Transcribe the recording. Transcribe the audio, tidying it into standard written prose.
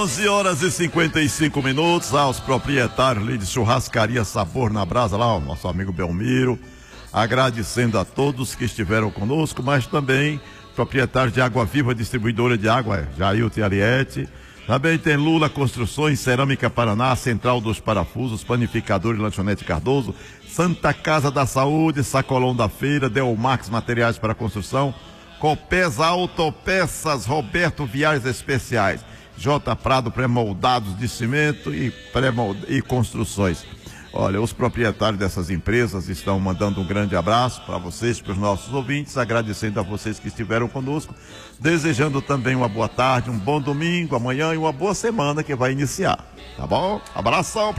11 horas e 55 minutos, aos proprietários ali de Churrascaria Sabor na Brasa, lá o nosso amigo Belmiro, agradecendo a todos que estiveram conosco, mas também proprietários de Água Viva, distribuidora de água, Jailton e Ariete. Também tem Lula Construções, Cerâmica Paraná, Central dos Parafusos, Panificador e Lanchonete Cardoso, Santa Casa da Saúde, Sacolão da Feira, Delmax Materiais para Construção, Copesa Autopeças, Roberto Viagens Especiais, J Prado Pré-Moldados de Cimento e Construções. Olha, os proprietários dessas empresas estão mandando um grande abraço para vocês, para os nossos ouvintes, agradecendo a vocês que estiveram conosco, desejando também uma boa tarde, um bom domingo, amanhã e uma boa semana que vai iniciar, tá bom? Abração!